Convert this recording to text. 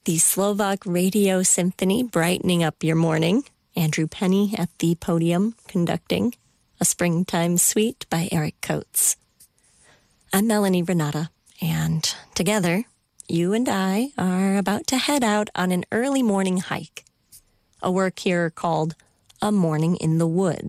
The Slovak Radio Symphony brightening up your morning. Andrew Penny at the podium conducting A Springtime Suite by Eric Coates. I'm Melanie Renata, and together, you and I are about to head out on an early morning hike. A work here called A Morning in the Woods.